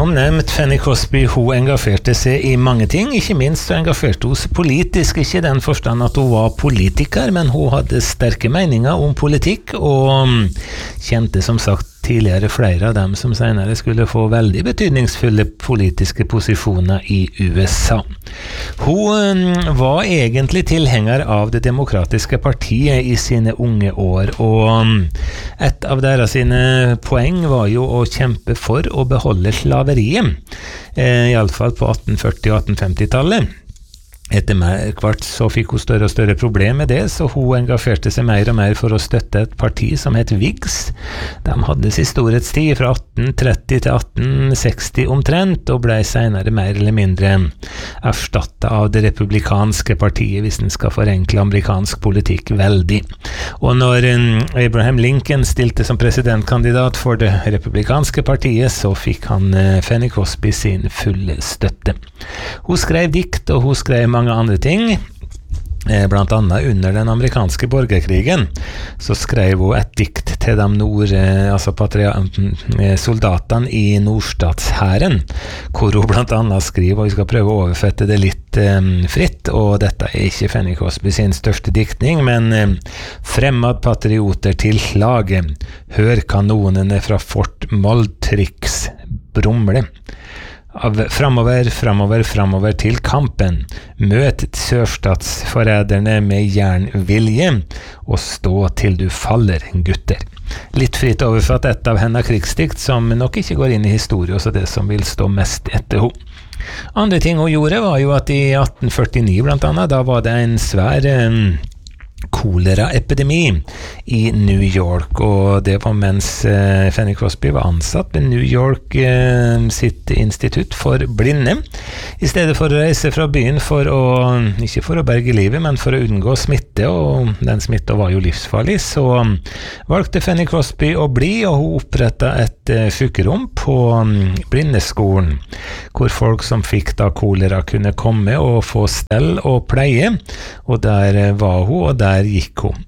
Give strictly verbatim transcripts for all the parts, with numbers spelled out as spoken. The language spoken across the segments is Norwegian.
Som nevnt, Fanny Crosby, hun engasjerte seg i mange ting, ikke minst så engasjerte hun seg politisk, ikke i den forstand at hun var politiker, men hun hadde sterke meninger om politikk, og kjente som sagt tidligere flere av dem som senere skulle få veldig betydningsfulle politiske posisjoner i U S A. Hun var egentlig tilhenger av det demokratiske partiet i sine unge år, og et av deres sine poeng var jo å kjempe for å beholde slaveriet, i alle fall på atten førti- og atten femti-tallet. Etter hvert så fikk hun større og større problem med det, så hun engasjerte seg mer og mer for å støtte et parti som het Whigs. De hadde sin storhetstid fra atten tretti til atten seksti omtrent, og ble senere mer eller mindre erstattet av det republikanske partiet, hvis den skal forenkle amerikansk politikk veldig. Og når Abraham Lincoln stilte som presidentkandidat for det republikanske partiet, så fikk han Fanny Crosby sin fulle støtte. Hun skrev dikt, og hun skrev mange mange andre ting, blant annet under den amerikanske borgerkrigen så skrev hun et dikt til de nord, altså patria, soldatene i nordstatshæren, hvor hun blant annet skriver, og vi skal prøve å overfette det litt um, fritt, og dette er ikke Fanny Crosby sin største diktning, men um, fremmad patrioter til slaget, hør kanonene fra Fort Moultrie brumle. Av framover, framover, framover til kampen. Møt sørstatsforræderne med jernvilje, og stå til du faller, gutter. Litt fritt overfatt et av hennes krigsdikt, som nok ikke går inn i historie, også det som vil stå mest etter henne. Andre ting hun gjorde var jo at i atten førtini blant annet, da var det en svær um, koleraepidemi i New York, og det var mens uh, Fanny Crosby var ansatt ved New York uh, sitt institutt for blinde. I stedet for å reise fra byen for å, ikke for å berge livet, men for å unngå smitte, og den smitta var jo livsfarlig, så valgte Fanny Crosby å bli, og hun opprettet et uh, sykerom på um, blindeskolen, hvor folk som fikk da kolera kunne komme og få stell og pleie, og der uh, var hun, og der gikk hun.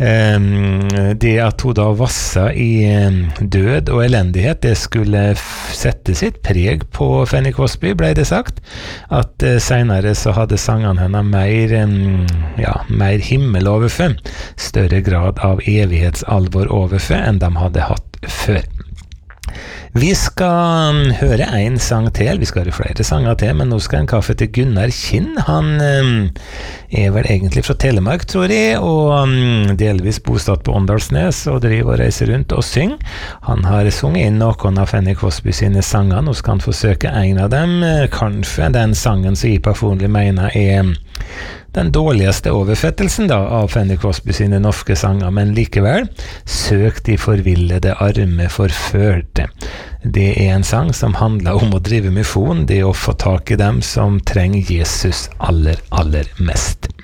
Um, det at hun da vassa i um, død og elendighet, det skulle sette sitt preg på Fanny Crosby, ble det sagt. At uh, senere så hadde sangene henne mer, um, ja, mer himmel overfor, større grad av evighetsalvor overfor enn de hadde hatt før. Vi skal høre en sang til, vi skal høre flere sanger til, men nå skal en kaffe til Gunnar Kinn. Han um, er vel egentlig fra Telemark, tror jeg, og um, delvis bosatt på Åndalsnes, og driver og reiser rundt og synger. Han har sunget inn noen av Fanny Crosby sine sanger, nå skal han forsøke en av dem, kanskje den sangen som jeg personlig mener er den dårligste overfettelsen da, av Fanny Crosby sine norske sanger, men likevel, søk de forvillede arme forførte. Det er en sang som handler om å drive misjon, det å få tak i dem som trenger Jesus aller, aller mest.